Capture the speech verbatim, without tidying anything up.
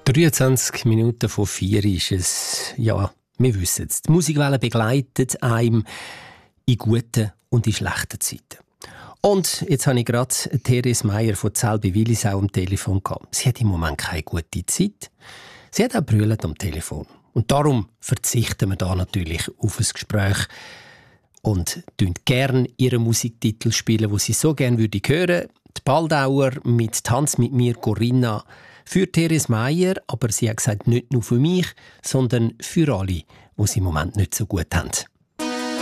dreiundzwanzig Minuten vor vier ist es. Ja, wir wissen es. Die Musikwelle begleitet einem in guten und in schlechten Zeiten. Und jetzt habe ich gerade Therese Meier von Zelbi-Willisau am Telefon gehabt. Sie hat im Moment keine gute Zeit. Sie hat auch brüllt am Telefon. Und darum verzichten wir da natürlich auf ein Gespräch und spielen gerne ihren Musiktitel spielen, wo sie so gerne würde hören. Die Baldauer mit «Tanz mit mir, Corinna» für Therese Meier, aber sie hat gesagt, nicht nur für mich, sondern für alle, die es im Moment nicht so gut haben.